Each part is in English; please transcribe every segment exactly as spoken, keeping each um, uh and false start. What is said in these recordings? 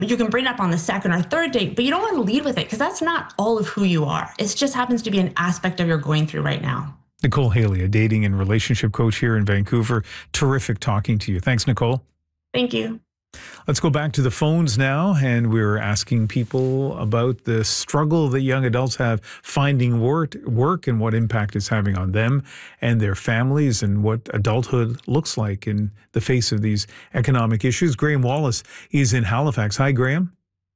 You can bring it up on the second or third date, but you don't want to lead with it because that's not all of who you are. It just happens to be an aspect of you're going through right now. Nicole Haley, a dating and relationship coach here in Vancouver. Terrific talking to you. Thanks, Nicole. Thank you. Let's go back to the phones now, and we're asking people about the struggle that young adults have finding work, work and what impact it's having on them and their families and what adulthood looks like in the face of these economic issues. Graham Wallace is in Halifax. Hi, Graham.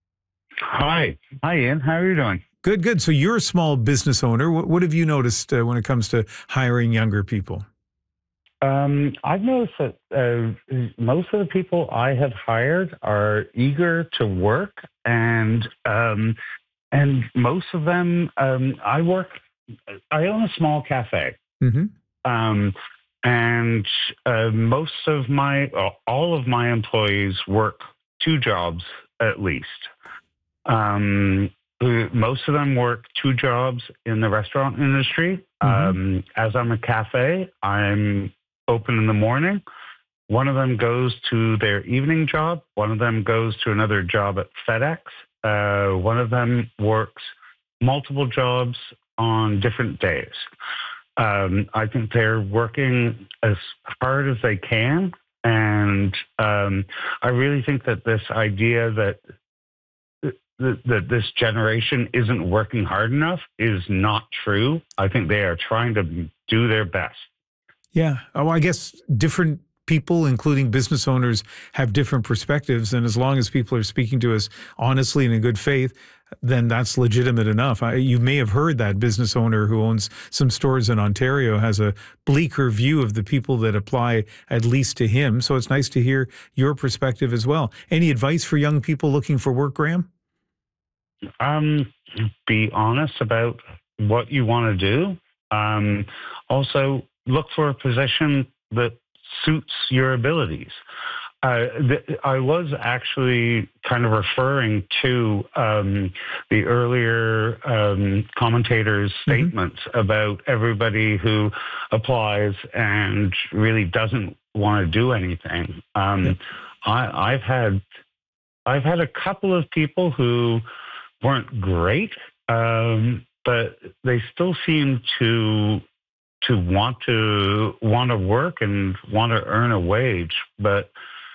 Hi. Hi, Ian. How are you doing? Good, good. So you're a small business owner. What, what have you noticed uh, when it comes to hiring younger people? Um, I've noticed that uh, most of the people I have hired are eager to work, and um, and most of them, um, I work. I own a small cafe, Mm-hmm. um, and uh, most of my, all of my employees work two jobs at least. Um, most of them work two jobs in the restaurant industry. Mm-hmm. Um, as I'm a cafe, I'm open in the morning. One of them goes to their evening job. One of them goes to another job at FedEx. Uh, one of them works multiple jobs on different days. Um, I think they're working as hard as they can. And um, I really think that this idea that, that that this generation isn't working hard enough is not true. I think they are trying to do their best. Yeah. Oh, I guess different people, including business owners, have different perspectives. And as long as people are speaking to us honestly and in good faith, then that's legitimate enough. I, you may have heard that business owner who owns some stores in Ontario has a bleaker view of the people that apply, at least to him. So it's nice to hear your perspective as well. Any advice for young people looking for work, Graham? Um, be honest about what you want to do. Um, also, look for a position that suits your abilities. Uh, th- I was actually kind of referring to um, the earlier um, commentators' statements mm-hmm. about everybody who applies and really doesn't want to do anything. Um, yeah. I, I've had I've had a couple of people who weren't great, um, but they still seem to. to want to want to work and want to earn a wage. But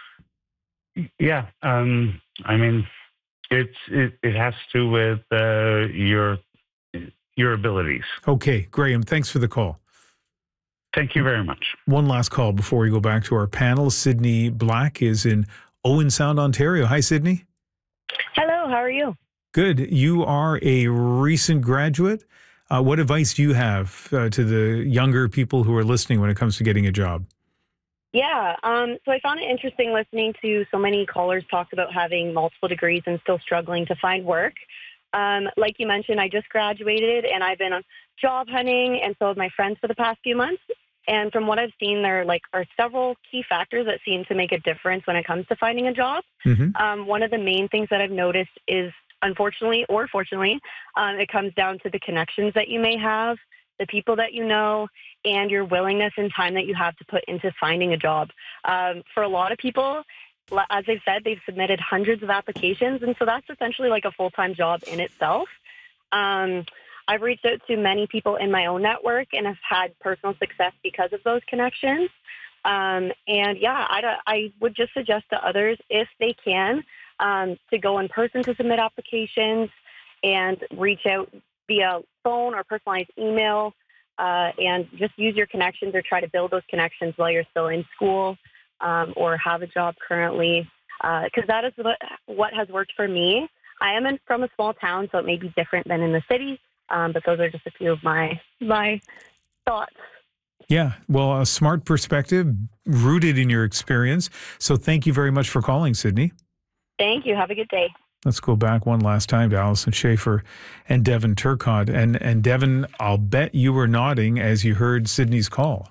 yeah, um, I mean, it's it, it has to do with uh, your your abilities. Okay, Graham, thanks for the call. Thank you very much. One last call before we go back to our panel. Sydney Black is in Owen Sound, Ontario. Hi, Sydney. Hello, how are you? Good. You are a recent graduate. Uh, what advice do you have uh, to the younger people who are listening when it comes to getting a job? Yeah, um, so I found it interesting listening to so many callers talk about having multiple degrees and still struggling to find work. Um, like you mentioned, I just graduated and I've been job hunting, and so have my friends for the past few months. And from what I've seen, there like are several key factors that seem to make a difference when it comes to finding a job. Mm-hmm. Um, one of the main things that I've noticed is, unfortunately or fortunately, um, it comes down to the connections that you may have, the people that you know, and your willingness and time that you have to put into finding a job. Um, for a lot of people, as they've said, they've submitted hundreds of applications, and so that's essentially like a full-time job in itself. Um, I've reached out to many people in my own network and have had personal success because of those connections. Um, and yeah, I, I would just suggest to others, if they can, Um, to go in person to submit applications and reach out via phone or personalized email uh, and just use your connections or try to build those connections while you're still in school um, or have a job currently, because uh, that is what, what has worked for me. I am in, from a small town, so it may be different than in the city, um, but those are just a few of my my thoughts. Yeah, well, a smart perspective rooted in your experience. So thank you very much for calling, Sydney. Thank you. Have a good day. Let's go back one last time to Allison Schaefer and Devin Turcott. And and Devin, I'll bet you were nodding as you heard Sydney's call.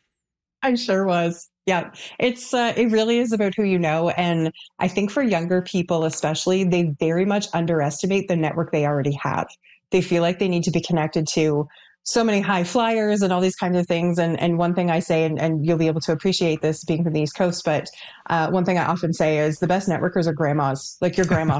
I sure was. Yeah, it's uh, it really is about who you know. And I think for younger people especially, they very much underestimate the network they already have. They feel like they need to be connected to so many high flyers and all these kinds of things. And and one thing I say, and, and you'll be able to appreciate this being from the East Coast, but uh, one thing I often say is the best networkers are grandmas, like your grandma